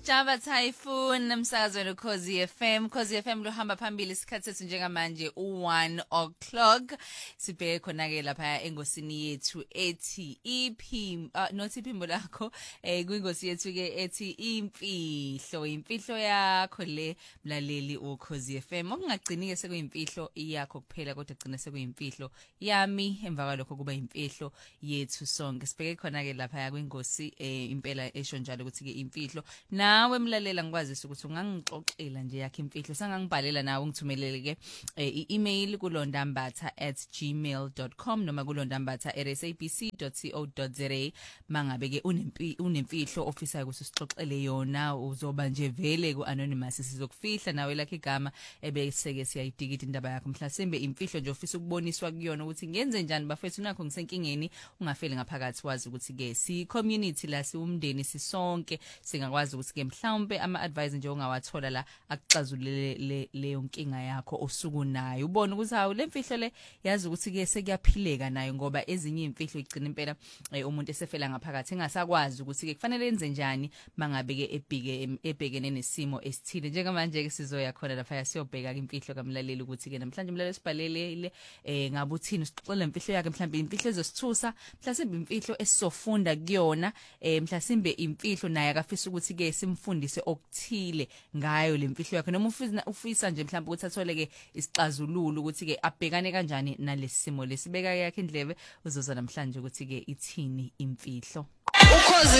Java Typhoon emsakazweni Ukhozi FM. Ukhozi FM lohamba phambili isikhathi sethu njengamanje u1 o'clock. Sibheke khona ke lapha engosini yethu ethi nothi iphimbo lakho kwingosi yethu ke ethi imfihlo yakho le mlaleli Ukhozi FM. Okungagcini ke sekuyimfihlo yakho kuphela kodwa gcina sekuyimfihlo yami emva kwalokho kuba imfihlo yethu sonke. Sibheke khona ke lapha kwingosi impela esho njalo ukuthi ke imfihlo nawe mlalela ngikwazisa ukuthi ungangixoxela nje yakhe imfihlo sangangibhalela nawe ungithumelele ke i-email kulondambatha@gmail.com noma kulondambatha@sabc.co.za mangabe ke unemfihlo ofisa ukuthi usixoxele yona uzoba nje vele ku-anonymous sizokufihla nawe lakhe igama ebese ke siyayidikida indaba yakho mhlasimbe imfihlo nje ofisa ukuboniswa kuyona ukuthi ngenze njani bafethu nakho ngisenkingeni ungafeli ngaphakathi wazi ukuthi ke si community la siwumndeni sisonke singakwazi ukuthi ke mhlawumbe ama-advice nje ongawathola la akuxazulele leyo nkinga yakho osuku nayo ubone ukuthi hawu le mfihlo le yazi ukuthi ke sekuyaphileka nayo ngoba ezinye imfihlo igcina impela umuntu esefela ngaphakathi engasakwazi ukuthi ke kufanele enze njani mangabe ke ebhekene nesimo esithile njengamanje ke sizoya khona lapha siyobheka ke imfihlo kamlaleli ukuthi ke namhlanje umlaleli sibhalele ngabe uthini usixoxela imfihlo yakhe mhlawumbe imfihlo ezosithusa mhlasimbe imfihlo esizofunda kuyona mhlasimbe imfihlo naye akafisa ukuthi ke simfundise okuthile ngayo lemfihlo yakhe noma ufisa nje mhlawumbe ukuthi athole ke isixazululo ukuthi ke abhekane kanjani nalesimo lesibeka yakhe indlebe uzoza namhlanje ukuthi ke ithini imfihlo.